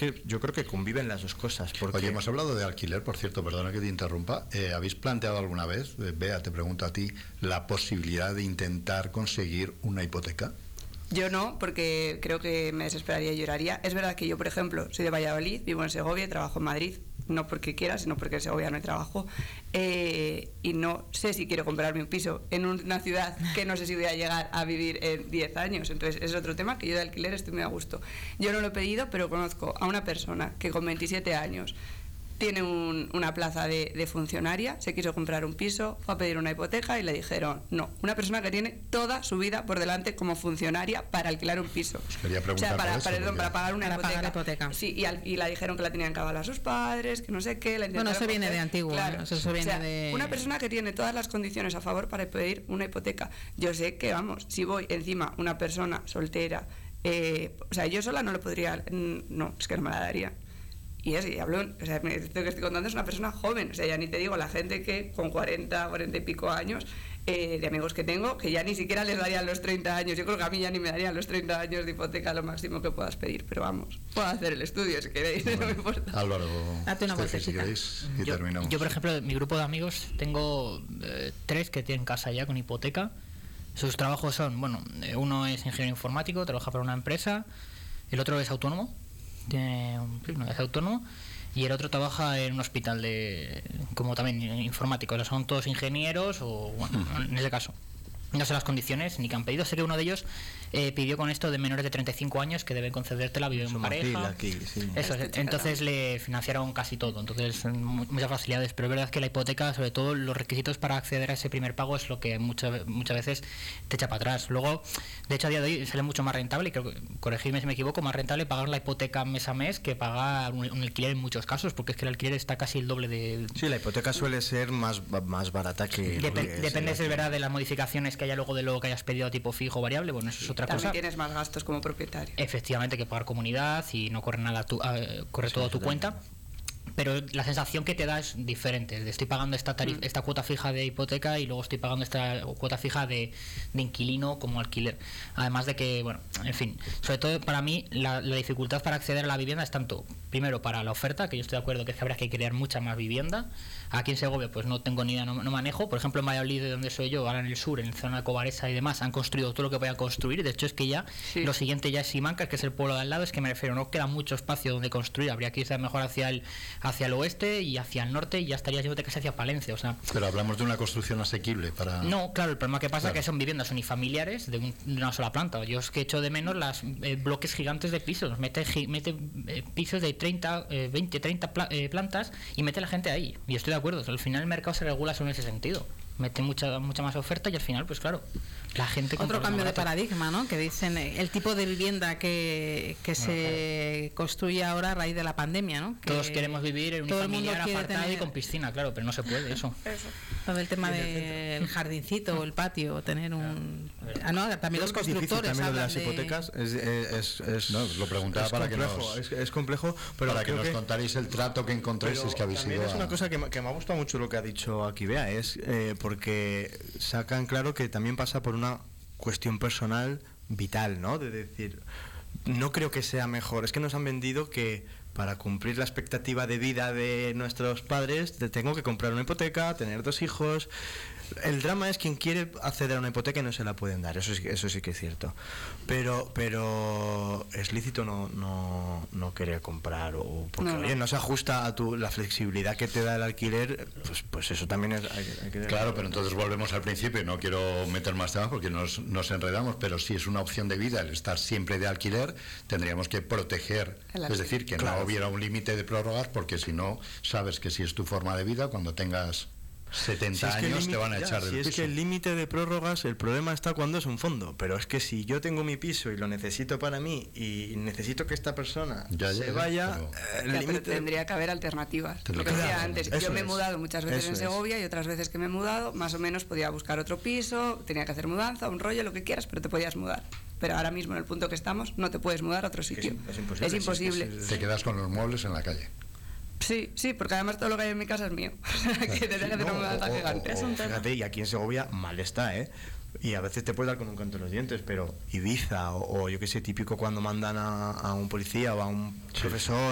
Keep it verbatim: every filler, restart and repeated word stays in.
que yo creo que conviven las dos cosas. Porque... Oye, hemos hablado de alquiler, por cierto, perdona que te interrumpa. Eh, ¿Habéis planteado alguna vez, eh, Bea, te pregunto a ti, la posibilidad de intentar conseguir una hipoteca? Yo no, porque creo que me desesperaría y lloraría. Es verdad que yo, por ejemplo, soy de Valladolid, vivo en Segovia y trabajo en Madrid. No porque quiera, sino porque en Segovia no hay trabajo. Eh, y no sé si quiero comprarme un piso en una ciudad que no sé si voy a llegar a vivir en diez años. Entonces, es otro tema que yo de alquiler estoy muy a gusto. Yo no lo he pedido, pero conozco a una persona que con veintisiete años tiene un, una plaza de, de funcionaria, se quiso comprar un piso, fue a pedir una hipoteca y le dijeron no. Una persona que tiene toda su vida por delante como funcionaria para alquilar un piso. Os quería preguntar, o sea, para, eso, para, perdón, para pagar una para hipoteca. Pagar hipoteca. Sí, y, al, y la dijeron que la tenían que avalar sus padres, que no sé qué. La bueno, eso viene de antiguo. Claro. ¿eh? Eso, eso viene o sea, de... Una persona que tiene todas las condiciones a favor para pedir una hipoteca. Yo sé que, vamos, si voy encima una persona soltera, eh, o sea, yo sola no lo podría, no, es que no me la daría. Y es, y hablo, o sea, esto que estoy contando es una persona joven, o sea, ya ni te digo la gente que con cuarenta, cuarenta y pico años, eh, de amigos que tengo, que ya ni siquiera les darían los treinta años, yo creo que a mí ya ni me darían los treinta años de hipoteca, lo máximo que puedas pedir, pero vamos, puedo hacer el estudio si queréis, bueno, no me importa. Álvaro, date una Estefi, si queréis, y yo, terminamos. Yo, por ejemplo, mi grupo de amigos, tengo eh, tres que tienen casa ya con hipoteca. Sus trabajos son, bueno, uno es ingeniero informático, trabaja para una empresa, el otro es autónomo, tiene, no, es autónomo, y el otro trabaja en un hospital de como también informático. O sea, son todos ingenieros o, bueno, en ese caso. No sé las condiciones ni que han pedido. Sé que uno de ellos eh, pidió con esto de menores de treinta y cinco años que deben concedértela, viven en pareja. Aquí, sí. Eso, entonces le financiaron casi todo. Entonces, muchas facilidades. Pero es verdad que la hipoteca, sobre todo los requisitos para acceder a ese primer pago, es lo que muchas muchas veces te echa para atrás. Luego, de hecho, a día de hoy sale mucho más rentable, y creo que, corregidme si me equivoco, más rentable pagar la hipoteca mes a mes que pagar un, un alquiler en muchos casos, porque es que el alquiler está casi el doble de... Sí, la hipoteca suele ser más, más barata que... Dep que depende, es verdad, de las modificaciones que haya luego de lo que hayas pedido tipo fijo o variable. Bueno, eso es otra También cosa. Tienes más gastos como propietario. Efectivamente, que pagar comunidad y no corre nada, tu, uh, corre sí, todo a tu cuenta. Pero la sensación que te da es diferente. Estoy pagando esta tarifa, mm. esta cuota fija de hipoteca y luego estoy pagando esta cuota fija de, de inquilino como alquiler. Además de que, bueno, en fin, sobre todo para mí la, la dificultad para acceder a la vivienda es tanto, primero, para la oferta, que yo estoy de acuerdo que habrá que crear mucha más vivienda. Aquí en Segovia pues no tengo ni idea, no, no manejo. Por ejemplo, en Valladolid, de donde soy yo, ahora en el sur, en la zona de Cobaresa y demás, han construido todo lo que voy a construir. De hecho, es que ya sí. Lo siguiente ya es Simancas, que es el pueblo de al lado. Es que me refiero, no queda mucho espacio donde construir. Habría que irse mejor hacia el hacia el oeste y hacia el norte, y ya estaría yéndote casi hacia Palencia, o sea... Pero hablamos de una construcción asequible para... No, claro, el problema que pasa es claro. que son viviendas unifamiliares de, un, de una sola planta. Yo es que echo de menos las eh, bloques gigantes de pisos, mete, mete eh, pisos de treinta, eh, veinte, treinta pla eh, plantas y mete la gente ahí, y estoy de acuerdo, o sea, al final el mercado se regula solo en ese sentido. Mete mucha mucha más oferta y al final, pues claro, la gente... Otro cambio de paradigma, ¿no? Que dicen el tipo de vivienda que, que bueno, se claro. construye ahora a raíz de la pandemia, ¿no? Que todos queremos vivir en un familiar apartado tener... y con piscina, claro, pero no se puede eso. eso. Todo el tema del jardincito o el patio, tener un... Ah, no, también los constructores también hablan de las de... hipotecas es, es, es no, lo preguntaba para complejo, que nos... Es, es complejo, pero para que nos que... contaréis el trato que encontréis, es que habéis también ido es a... una cosa que me, que me ha gustado mucho lo que ha dicho aquí Bea, es eh, porque sacan claro que también pasa por una cuestión personal vital, ¿no? De decir, no creo que sea mejor, es que nos han vendido que para cumplir la expectativa de vida de nuestros padres te tengo que comprar una hipoteca, tener dos hijos. El drama es quien quiere acceder a una hipoteca y no se la pueden dar, eso sí, eso sí que es cierto, pero pero es lícito no no, no querer comprar, o porque no, oye, no se ajusta a tu la flexibilidad que te da el alquiler, pues pues eso también es hay, hay que claro, pero entonces volvemos al principio. No quiero meter más temas porque nos, nos enredamos, pero si es una opción de vida el estar siempre de alquiler, tendríamos que proteger, es decir, que claro. no hubiera un límite de prórrogas, porque si no, sabes que si es tu forma de vida, cuando tengas setenta si es años límite, te van a echar ya, del si piso. Es que el límite de prórrogas, el problema está cuando es un fondo, pero es que si yo tengo mi piso y lo necesito para mí y necesito que esta persona ya, ya, se vaya, pero... Eh, el ya, pero tendría que haber alternativas. Lo que claro, decía antes, yo me he mudado muchas veces en Segovia es. y otras veces que me he mudado, más o menos podía buscar otro piso, tenía que hacer mudanza, un rollo, lo que quieras, pero te podías mudar. Pero ahora mismo en el punto que estamos no te puedes mudar a otro sitio. Es, es imposible. Es imposible. Es, es, es, te quedas con los muebles en la calle. Sí, sí, porque además todo lo que hay en mi casa es mío. O sea, que tendría que hacer una mudanza gigante. O, o, o, fíjate, y aquí en Segovia mal está, ¿eh? Y a veces te puedes dar con un canto en los dientes, pero Ibiza, o, o yo qué sé, típico cuando mandan a, a un policía o a un sí. profesor